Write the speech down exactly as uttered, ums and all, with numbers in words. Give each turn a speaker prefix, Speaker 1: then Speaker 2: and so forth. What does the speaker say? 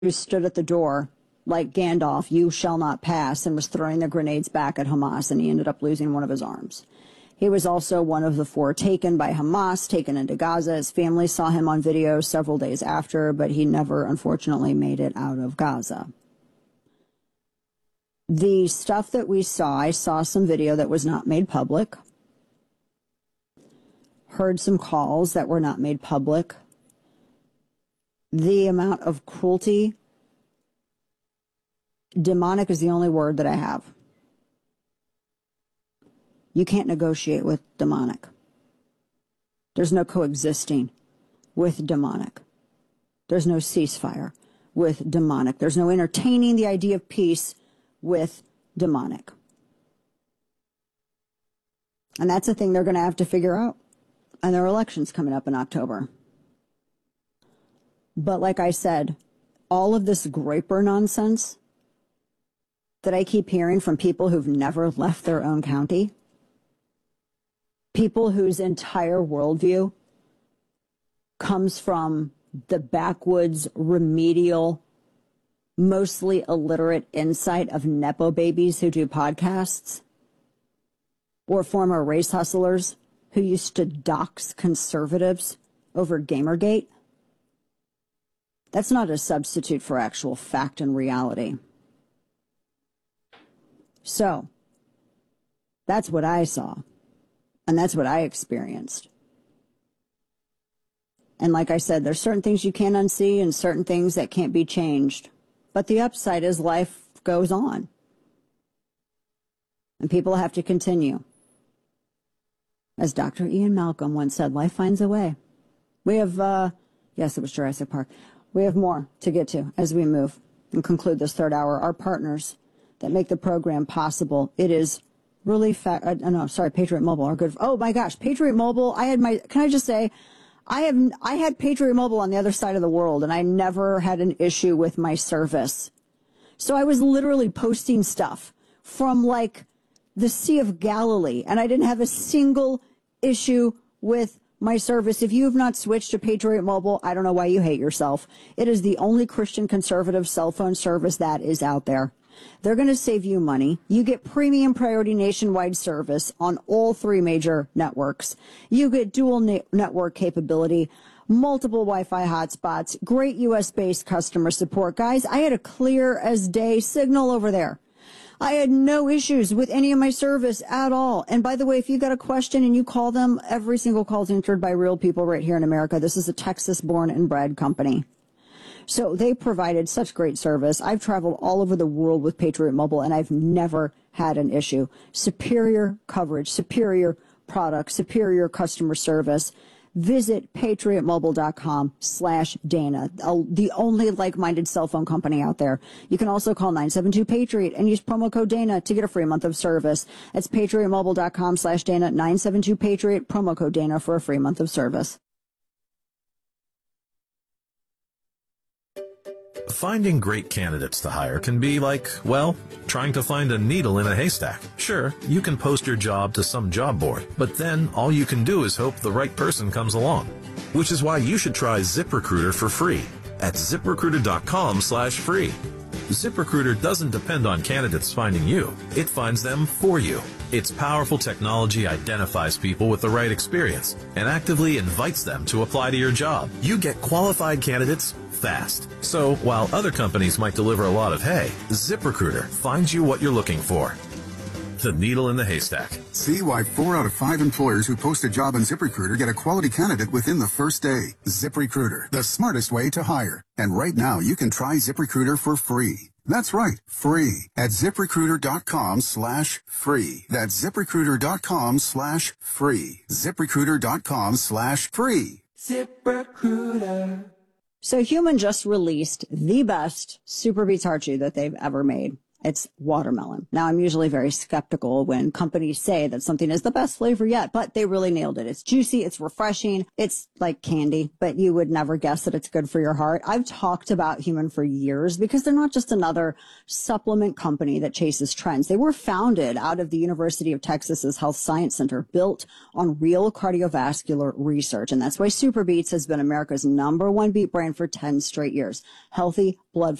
Speaker 1: who stood at the door like Gandalf, you shall not pass, and was throwing the grenades back at Hamas, and he ended up losing one of his arms. He was also one of the four taken by Hamas, taken into Gaza. His family saw him on video several days after, but he never, unfortunately, made it out of Gaza. The stuff that we saw, I saw some video that was not made public, heard some calls that were not made public. The amount of cruelty, demonic is the only word that I have. You can't negotiate with demonic. There's no coexisting with demonic. There's no ceasefire with demonic. There's no entertaining the idea of peace with demonic. And that's a thing they're going to have to figure out. And there are elections coming up in October. But like I said, all of this Graper nonsense that I keep hearing from people who've never left their own county, people whose entire worldview comes from the backwoods, remedial, mostly illiterate insight of Nepo babies who do podcasts, or former race hustlers who used to dox conservatives over Gamergate. That's not a substitute for actual fact and reality. So, that's what I saw. And that's what I experienced. And like I said, there's certain things you can't unsee and certain things that can't be changed. But the upside is life goes on. And people have to continue. As Doctor Ian Malcolm once said, life finds a way. We have, uh, yes, it was Jurassic Park. We have more to get to as we move and conclude this third hour. Our partners that make the program possible. It is really fa- uh, no, sorry, Patriot Mobile are good. Oh my gosh, Patriot Mobile. I had my, can I just say, I have, I had Patriot Mobile on the other side of the world and I never had an issue with my service. So I was literally posting stuff from like the Sea of Galilee and I didn't have a single issue with my service. If you have not switched to Patriot Mobile, I don't know why you hate yourself. It is the only Christian conservative cell phone service that is out there. They're going to save you money. You get premium priority nationwide service on all three major networks. You get dual ne- network capability, multiple Wi-Fi hotspots, great U S-based customer support. Guys, I had a clear as day signal over there. I had no issues with any of my service at all. And by the way, if you got a question and you call them, every single call is answered by real people right here in America. This is a Texas-born and bred company. So they provided such great service. I've traveled all over the world with Patriot Mobile, and I've never had an issue. Superior coverage, superior product, superior customer service. Visit patriotmobile.com slash Dana, the only like-minded cell phone company out there. You can also call nine seven two Patriot and use promo code Dana to get a free month of service. That's patriotmobile.com slash Dana, nine seven two Patriot, promo code Dana for a free month of service.
Speaker 2: Finding great candidates to hire can be like, well, trying to find a needle in a haystack. Sure, you can post your job to some job board, but then all you can do is hope the right person comes along. Which is why you should try ZipRecruiter for free at ZipRecruiter.com slash free. ZipRecruiter doesn't depend on candidates finding you. It finds them for you. Its powerful technology identifies people with the right experience and actively invites them to apply to your job. You get qualified candidates fast. So while other companies might deliver a lot of hay, ZipRecruiter finds you what you're looking for. The needle in the haystack.
Speaker 3: See why four out of five employers who post a job on ZipRecruiter get a quality candidate within the first day. ZipRecruiter, the smartest way to hire. And right now, you can try ZipRecruiter for free. That's right, free at ZipRecruiter.com slash free. That's ZipRecruiter.com slash free. ZipRecruiter.com slash free.
Speaker 1: ZipRecruiter. So Human just released the best Super Beats Heart Chew that they've ever made. It's watermelon. Now, I'm usually very skeptical when companies say that something is the best flavor yet, but they really nailed it. It's juicy. It's refreshing. It's like candy, but you would never guess that it's good for your heart. I've talked about Human for years because they're not just another supplement company that chases trends. They were founded out of the University of Texas's Health Science Center, built on real cardiovascular research. And that's why Super Beets has been America's number one beet brand for ten straight years. Healthy blood